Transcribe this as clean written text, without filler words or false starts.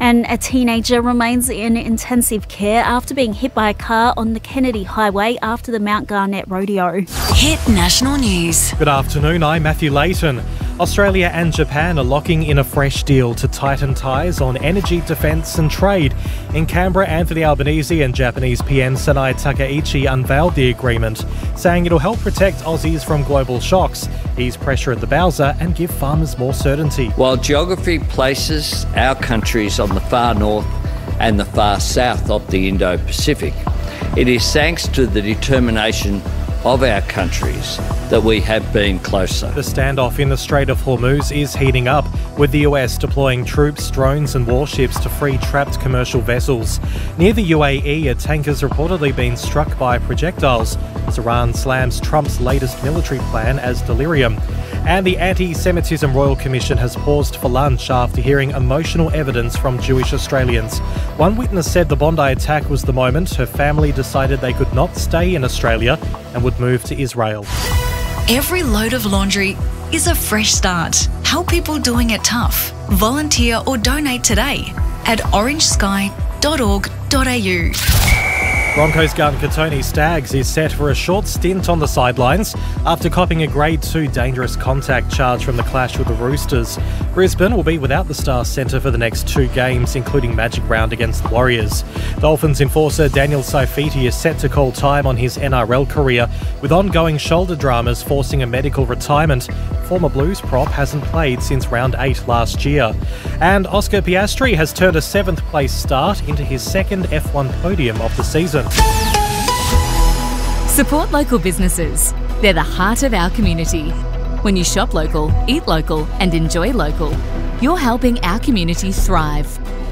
And a teenager remains in intensive care after being hit by a car on the Kennedy Highway after the Mount Garnett Rodeo. Hit National News. Good afternoon, I'm Matthew Layton. Australia and Japan are locking in a fresh deal to tighten ties on energy, defence and trade. In Canberra, Anthony Albanese and Japanese PM Sanae Takaichi unveiled the agreement, saying it'll help protect Aussies from global shocks, ease pressure at the Bowser and give farmers more certainty. While geography places our countries on the far north and the far south of the Indo-Pacific, it is thanks to the determination of our countries that we have been closer. The standoff in the Strait of Hormuz is heating up, with the US deploying troops, drones and warships to free trapped commercial vessels. Near the UAE, a tanker's reportedly been struck by projectiles as Iran slams Trump's latest military plan as delirium. And the Anti-Semitism Royal Commission has paused for lunch after hearing emotional evidence from Jewish Australians. One witness said the Bondi attack was the moment her family decided they could not stay in Australia and would move to Israel. Every load of laundry is a fresh start. Help people doing it tough. Volunteer or donate today at orangesky.org.au. Broncos gun Katoni Staggs is set for a short stint on the sidelines after copping a Grade 2 dangerous contact charge from the clash with the Roosters. Brisbane will be without the Star Centre for the next 2 games, including Magic Round against the Warriors. Dolphins enforcer Daniel Saifiti is set to call time on his NRL career, with ongoing shoulder dramas forcing a medical retirement. Former Blues prop hasn't played since round 8 last year. And Oscar Piastri has turned a 7th place start into his second F1 podium of the season. Support local businesses. They're the heart of our community. When you shop local, eat local and enjoy local, you're helping our community thrive.